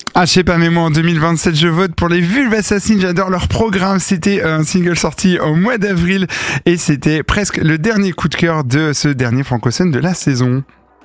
Ah, je sais pas, mais moi en 2027, je vote pour les Vulves Assassines. J'adore leur programme. C'était un single sorti au mois d'avril et c'était presque le dernier coup de cœur de ce dernier Francoson de la saison.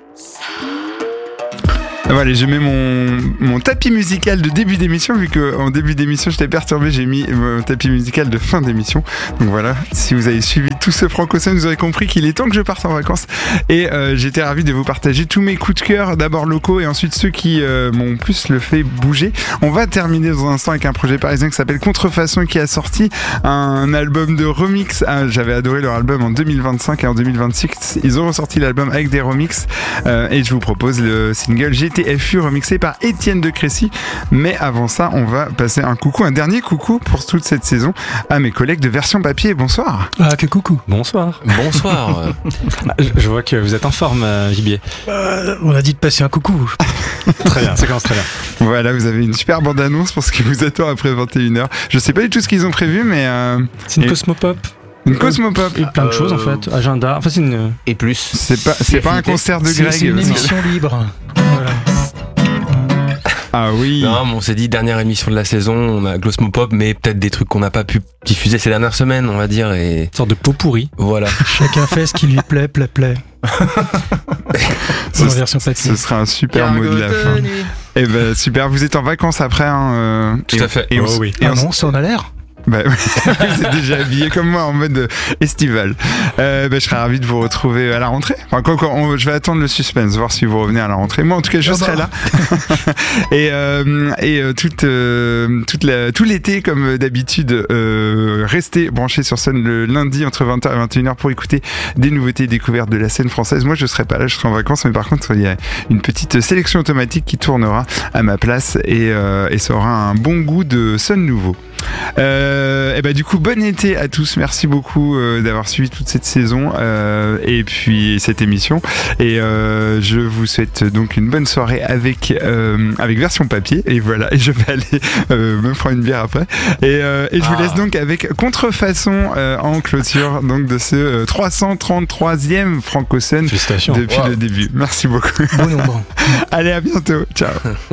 Voilà, je mets mon tapis musical de début d'émission, vu qu'en début d'émission je t'ai perturbé, j'ai mis mon tapis musical de fin d'émission. Donc voilà, si vous avez suivi tout ce Francoson, vous aurez compris qu'il est temps que je parte en vacances. Et j'étais ravi de vous partager tous mes coups de cœur, d'abord locaux et ensuite ceux qui m'ont plus le fait bouger. On va terminer dans un instant avec un projet parisien qui s'appelle Contrefaçon, qui a sorti un album de remix. J'avais adoré leur album en 2025 et en 2026. Ils ont ressorti l'album avec des remixes et je vous propose le single GTFU remixé par Étienne de Crécy. Mais avant ça, on va passer un dernier coucou pour toute cette saison à mes collègues de Version Papier. Bonsoir. Ah, que coucou. Bonsoir. Je vois que vous êtes en forme, Gibier. On a dit de passer un coucou. Très bien, ça commence très bien. Voilà, vous avez une super bande-annonce pour ce qui vous attend après 21h. Je sais pas du tout ce qu'ils ont prévu, mais... C'est une Cosmopop. Une Cosmopop. Et plein de choses en fait. Agenda. Enfin, c'est une... Et plus. C'est pas un concert de Greg. C'est une émission libre. Voilà. Ah oui. Non, mais on s'est dit dernière émission de la saison, on a Cosmopop, mais peut-être des trucs qu'on n'a pas pu diffuser ces dernières semaines, on va dire. Et... Une sorte de pot pourri. Voilà. Chacun fait ce qui lui plaît. Version papier. Ce sera un super mot de la fin. Et ben super, vous êtes en vacances après. Tout à fait. Et oui. Non, ça en a l'air. Bah, vous êtes déjà habillé comme moi en mode estival. Je serais ravi de vous retrouver à la rentrée. Enfin, je vais attendre le suspense, voir si vous revenez à la rentrée. Moi, en tout cas, je serai là. Tout l'été, comme d'habitude, restez branchés sur Sun le lundi entre 20h et 21h pour écouter des nouveautés découvertes de la scène française. Moi, je serai pas là, je serai en vacances, mais par contre, il y a une petite sélection automatique qui tournera à ma place et ça aura un bon goût de Sun nouveau. Du coup, bon été à tous. Merci beaucoup d'avoir suivi toute cette saison et puis cette émission. Et je vous souhaite donc une bonne soirée avec Version Papier. Et voilà, et je vais aller me prendre une bière après. Et je vous laisse donc avec Contrefaçon en clôture donc de ce 333e Francoson depuis le début. Merci beaucoup. Bon nombre. Allez, à bientôt. Ciao.